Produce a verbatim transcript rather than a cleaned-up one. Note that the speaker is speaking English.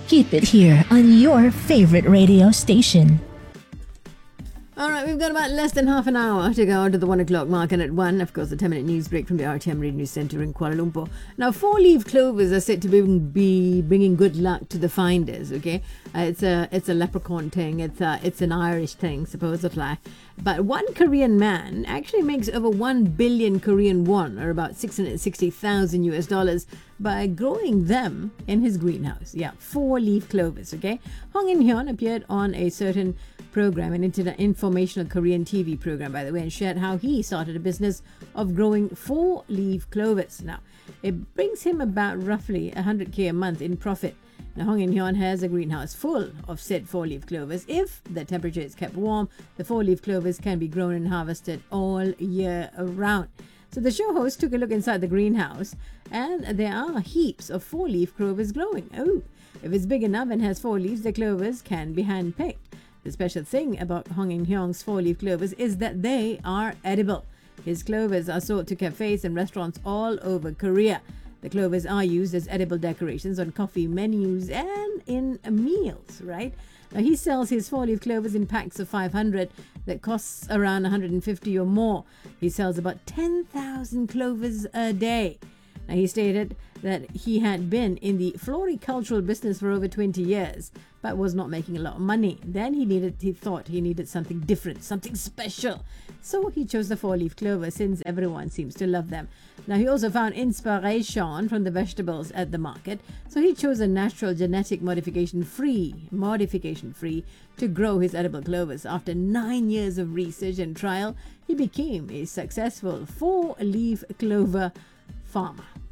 Keep it here on your favorite radio station. All right, we've got about less than half an hour to go to the one o'clock mark, and at one, of course, the ten-minute news break from the R T M Radio News Centre in Kuala Lumpur. Now, four-leaf clovers are said to be, be bringing good luck to the finders. Okay, uh, it's a it's a leprechaun thing. It's a, it's an Irish thing, supposedly. But one Korean man actually makes over one billion Korean won, or about six hundred sixty thousand U S dollars, by growing them in his greenhouse. Yeah, four-leaf clovers. Okay, Hong In Hyun appeared on a certain program, an internet informational Korean T V program, by the way, and shared how he started a business of growing four-leaf clovers. Now, it brings him about roughly one hundred K a month in profit. Now, Hong In Hyun has a greenhouse full of said four-leaf clovers. If the temperature is kept warm, the four-leaf clovers can be grown and harvested all year round. So the show host took a look inside the greenhouse, and there are heaps of four-leaf clovers growing. Oh, if it's big enough and has four leaves, the clovers can be hand-picked. The special thing about Hong In Hyun's four-leaf clovers is that they are edible. His clovers are sold to cafes and restaurants all over Korea. The clovers are used as edible decorations on coffee menus and in meals, right? Now, he sells his four-leaf clovers in packs of five hundred that costs around one hundred fifty or more. He sells about ten thousand clovers a day. Now, he stated that he had been in the floricultural business for over twenty years, but was not making a lot of money. Then he needed, he thought he needed something different, something special. So he chose the four-leaf clover since everyone seems to love them. Now, he also found inspiration from the vegetables at the market. So he chose a natural genetic modification-free, modification-free to grow his edible clovers. After nine years of research and trial, he became a successful four-leaf clover farmer.